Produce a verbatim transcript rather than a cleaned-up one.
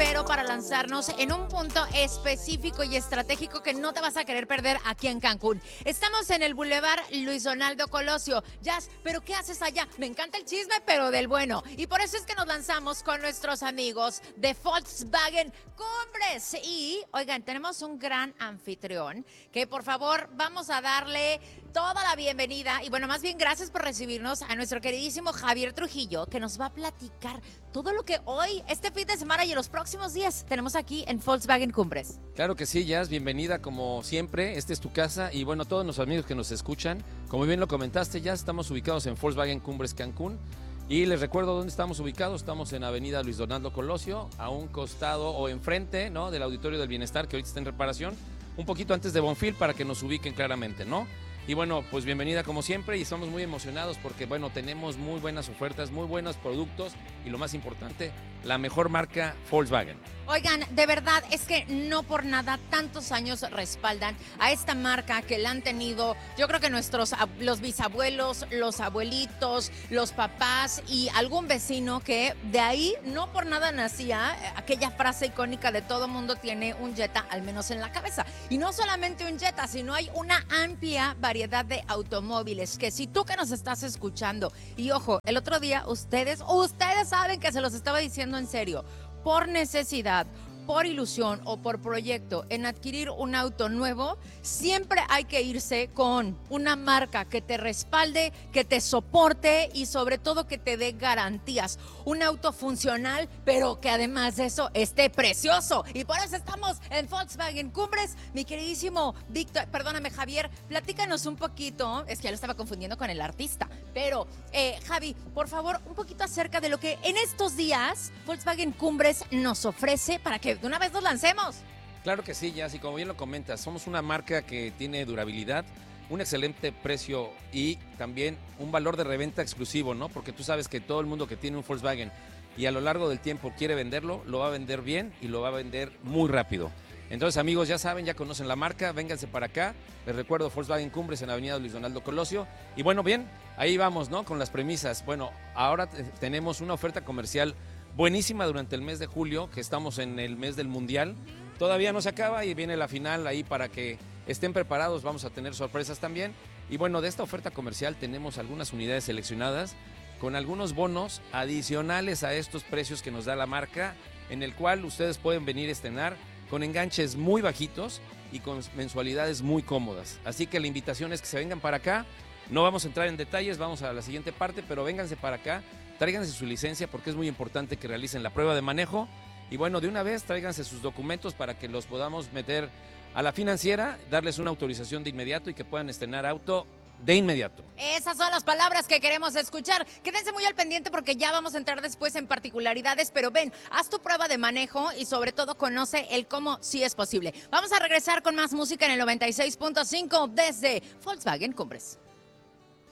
pero para lanzarnos en un punto específico y estratégico que no te vas a querer perder aquí en Cancún. Estamos en el Boulevard Luis Donaldo Colosio. Jazz, ¿pero qué haces allá? Me encanta el chisme, pero del bueno. Y por eso es que nos lanzamos con nuestros amigos de Volkswagen Cumbres. Y, oigan, tenemos un gran anfitrión que, por favor, vamos a darle toda la bienvenida. Y bueno, más bien gracias por recibirnos a nuestro queridísimo Javier Trujillo, que nos va a platicar todo lo que hoy, este fin de semana y en los próximos días tenemos aquí en Volkswagen Cumbres. Claro que sí, Jazz, bienvenida como siempre, esta es tu casa y bueno, todos los amigos que nos escuchan, como bien lo comentaste, ya estamos ubicados en Volkswagen Cumbres Cancún y les recuerdo dónde estamos ubicados, estamos en Avenida Luis Donaldo Colosio, a un costado o enfrente, ¿no?, del Auditorio del Bienestar, que ahorita está en reparación, un poquito antes de Bonfil para que nos ubiquen claramente, ¿no? Y bueno, pues bienvenida como siempre y estamos muy emocionados porque, bueno, tenemos muy buenas ofertas, muy buenos productos y lo más importante, la mejor marca Volkswagen. Oigan, de verdad, es que no por nada tantos años respaldan a esta marca que la han tenido, yo creo que nuestros, los bisabuelos, los abuelitos, los papás y algún vecino que de ahí no por nada nacía aquella frase icónica de todo mundo tiene un Jetta al menos en la cabeza. Y no solamente un Jetta, sino hay una amplia variedad de automóviles que si tú que nos estás escuchando, y ojo, el otro día ustedes, ustedes saben que se los estaba diciendo en serio, por necesidad, por ilusión o por proyecto en adquirir un auto nuevo, siempre hay que irse con una marca que te respalde, que te soporte y sobre todo que te dé garantías. Un auto funcional, pero que además de eso esté precioso. Y por eso estamos en Volkswagen Cumbres. Mi queridísimo Víctor, perdóname Javier, platícanos un poquito, es que ya lo estaba confundiendo con el artista, pero eh, Javi, por favor, un poquito acerca de lo que en estos días Volkswagen Cumbres nos ofrece para que de una vez nos lancemos. Claro que sí, Jazz, y como bien lo comentas, somos una marca que tiene durabilidad, un excelente precio y también un valor de reventa exclusivo, ¿no? Porque tú sabes que todo el mundo que tiene un Volkswagen y a lo largo del tiempo quiere venderlo, lo va a vender bien y lo va a vender muy rápido. Entonces, amigos, ya saben, ya conocen la marca, vénganse para acá. Les recuerdo Volkswagen Cumbres en Avenida Luis Donaldo Colosio. Y bueno, bien, ahí vamos, ¿no?, con las premisas. Bueno, ahora tenemos una oferta comercial buenísima durante el mes de julio, que estamos en el mes del Mundial. Todavía no se acaba y viene la final ahí para que estén preparados. Vamos a tener sorpresas también. Y bueno, de esta oferta comercial tenemos algunas unidades seleccionadas con algunos bonos adicionales a estos precios que nos da la marca, en el cual ustedes pueden venir a estrenar con enganches muy bajitos y con mensualidades muy cómodas. Así que la invitación es que se vengan para acá. No vamos a entrar en detalles, vamos a la siguiente parte, pero vénganse para acá. Tráiganse su licencia porque es muy importante que realicen la prueba de manejo y bueno, de una vez tráiganse sus documentos para que los podamos meter a la financiera, darles una autorización de inmediato y que puedan estrenar auto de inmediato. Esas son las palabras que queremos escuchar. Quédense muy al pendiente porque ya vamos a entrar después en particularidades, pero ven, haz tu prueba de manejo y sobre todo conoce el cómo sí es posible. Vamos a regresar con más música en el noventa y seis punto cinco desde Volkswagen Cumbres.